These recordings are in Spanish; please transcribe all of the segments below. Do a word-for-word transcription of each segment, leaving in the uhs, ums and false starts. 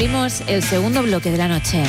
Abrimos el segundo bloque de la noche.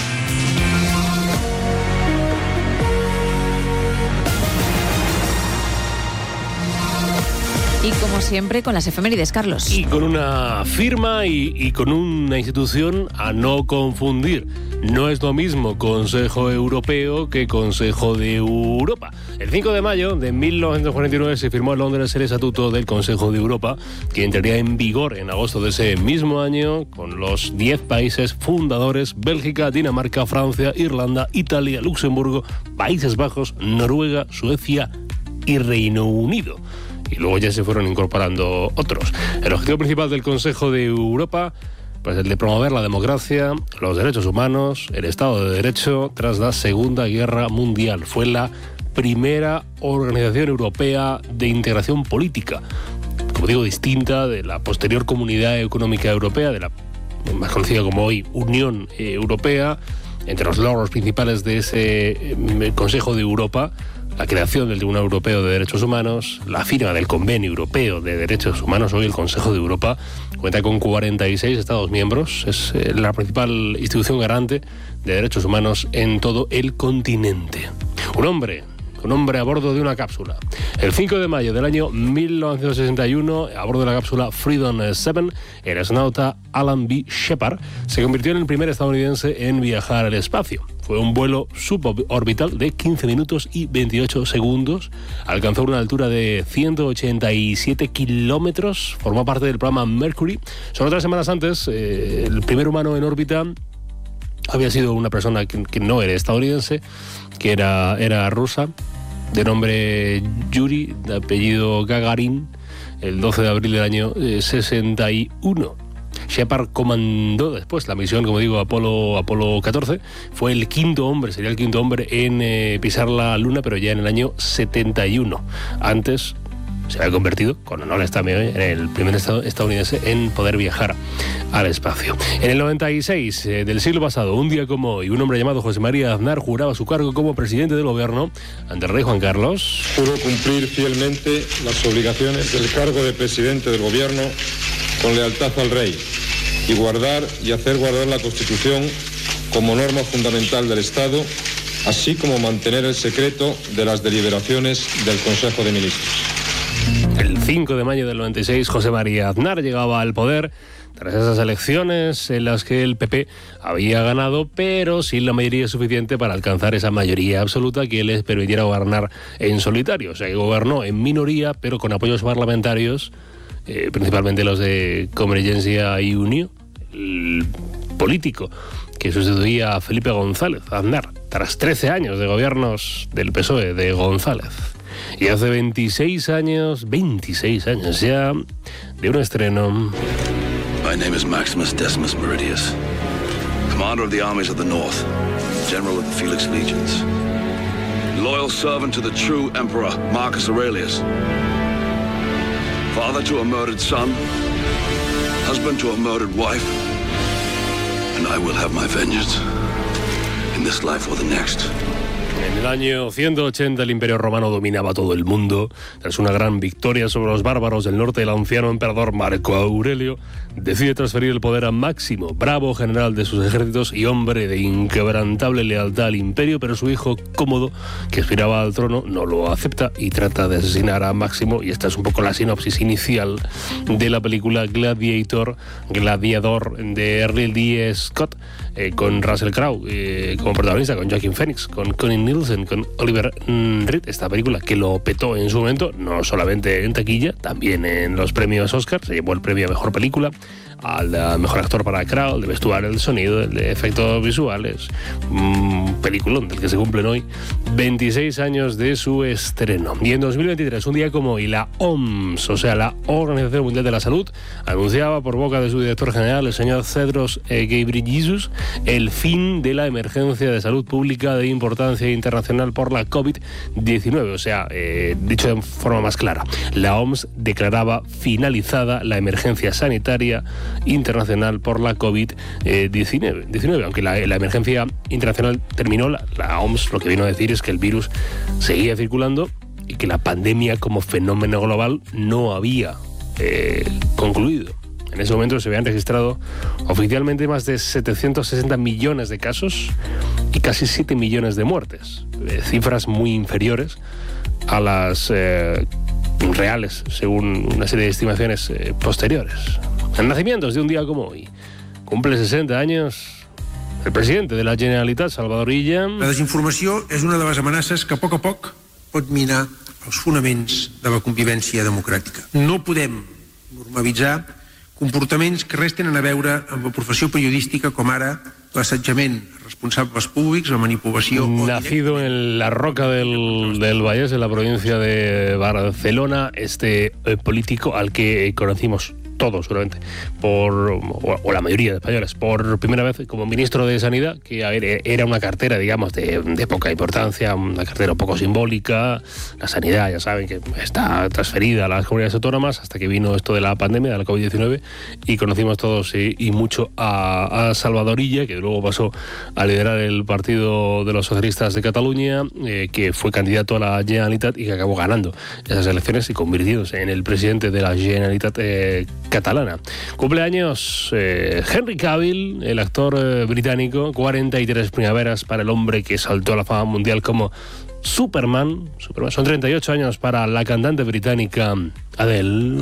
Y como siempre, con las efemérides, Carlos. Y con una firma y, y con una institución a no confundir. No es lo mismo Consejo Europeo que Consejo de Europa. El cinco de mayo de mil novecientos cuarenta y nueve se firmó en Londres el Estatuto del Consejo de Europa, que entraría en vigor en agosto de ese mismo año con los diez países fundadores: Bélgica, Dinamarca, Francia, Irlanda, Italia, Luxemburgo, Países Bajos, Noruega, Suecia y Reino Unido. Y luego ya se fueron incorporando otros. El objetivo principal del Consejo de Europa, pues el de promover la democracia, los derechos humanos, el Estado de Derecho tras la Segunda Guerra Mundial. Fue la primera organización europea de integración política, como digo, distinta de la posterior Comunidad Económica Europea, de la más conocida como hoy Unión Europea. Entre los logros principales de ese Consejo de Europa, la creación del Tribunal Europeo de Derechos Humanos, la firma del Convenio Europeo de Derechos Humanos. Hoy el Consejo de Europa cuenta con cuarenta y seis Estados miembros. Es la principal institución garante de derechos humanos en todo el continente. Un hombre, un hombre a bordo de una cápsula. El cinco de mayo del año mil novecientos sesenta y uno, a bordo de la cápsula Freedom siete, el astronauta Alan B. Shepard se convirtió en el primer estadounidense en viajar al espacio. Fue un vuelo suborbital de quince minutos y veintiocho segundos. Alcanzó una altura de ciento ochenta y siete kilómetros. Formó parte del programa Mercury. Solo tres semanas antes, eh, el primer humano en órbita había sido una persona que, que no era estadounidense, que era, era rusa, de nombre Yuri, de apellido Gagarin, el doce de abril del año eh, sesenta y uno. Shepard comandó después la misión, como digo, Apolo, Apolo catorce. Fue el quinto hombre, sería el quinto hombre en eh, pisar la Luna, pero ya en el año setenta y uno. Antes se había convertido, con honores también, en el primer estadounidense en poder viajar al espacio. En el noventa y seis eh, del siglo pasado, un día como hoy, un hombre llamado José María Aznar juraba su cargo como presidente del gobierno ante el rey Juan Carlos. Juro cumplir fielmente las obligaciones del cargo de presidente del gobierno con lealtad al rey y guardar y hacer guardar la Constitución como norma fundamental del Estado, así como mantener el secreto de las deliberaciones del Consejo de Ministros. El cinco de mayo del noventa y seis, José María Aznar llegaba al poder tras esas elecciones en las que el P P había ganado, pero sin la mayoría suficiente para alcanzar esa mayoría absoluta que les permitiera gobernar en solitario. O sea, que gobernó en minoría, pero con apoyos parlamentarios, eh, principalmente los de Convergencia y Unió, el político que sustituía a Felipe González, Aznar, tras trece años de gobiernos del P S O E de González. Y hace veintiséis años, veintiséis años ya, de un estreno. My name is Maximus Decimus Meridius, commander of the armies of the North, general of the Felix Legions, loyal servant to the true emperor Marcus Aurelius, father to a murdered son, husband to a murdered wife, and I will have my vengeance in this life or the next. En el año ciento ochenta el Imperio Romano dominaba todo el mundo. Tras una gran victoria sobre los bárbaros del norte, el anciano emperador Marco Aurelio decide transferir el poder a Máximo, bravo general de sus ejércitos y hombre de inquebrantable lealtad al imperio, pero su hijo Cómodo, que aspiraba al trono, no lo acepta y trata de asesinar a Máximo. Y esta es un poco la sinopsis inicial de la película Gladiator, Gladiador, de Ridley Scott, eh, con Russell Crowe eh, como protagonista, con Joaquin Phoenix, con Connie Nielsen, con Oliver Reed. Esta película que lo petó en su momento, no solamente en taquilla, también en los premios Oscar. Se llevó el premio a Mejor Película, al mejor actor para Crowe, de vestuario, el sonido, el de efectos visuales. Un peliculón del que se cumplen hoy veintiséis años de su estreno. Y en dos mil veintitrés, un día como hoy, la O M S, o sea, la Organización Mundial de la Salud, anunciaba por boca de su director general, el señor Tedros Ghebreyesus, el fin de la emergencia de salud pública de importancia internacional por la covid diecinueve. O sea, eh, dicho de forma más clara, la O M S declaraba finalizada la emergencia sanitaria internacional por la covid diecinueve. Aunque la, la emergencia internacional terminó, la, la O M S lo que vino a decir es que el virus seguía circulando y que la pandemia como fenómeno global no había eh, concluido. En ese momento se habían registrado oficialmente más de setecientos sesenta millones de casos y casi siete millones de muertes. Eh, cifras muy inferiores a las eh, reales, según una serie de estimaciones eh, posteriores. En nacimientos de un día como hoy, cumple sesenta años el presidente de la Generalitat, Salvador Illa. La desinformació és una de les amenaces que a poc a poc pot minar els fonaments de la convivència democràtica. No podem normalitzar comportaments que res tenen a veure amb la professió periodística, com ara l'assetjament a responsables públics, la manipulació... Nacido en la Roca del, del Vallès, en la provincia de Barcelona, este eh, político al que conocimos todos, seguramente, por, o, o la mayoría de españoles, por primera vez como ministro de Sanidad, que a ver, era una cartera, digamos, de, de poca importancia, una cartera un poco simbólica. La sanidad, ya saben, que está transferida a las comunidades autónomas hasta que vino esto de la pandemia, de la covid diecinueve, y conocimos todos y, y mucho a, a Salvador Illa, que luego pasó a liderar el Partido de los Socialistas de Cataluña, eh, que fue candidato a la Generalitat y que acabó ganando esas elecciones y convirtiéndose en el presidente de la Generalitat eh, catalana. Cumpleaños eh, Henry Cavill, el actor eh, británico, cuarenta y tres primaveras para el hombre que saltó a la fama mundial como Superman. Superman. Son treinta y ocho años para la cantante británica Adele.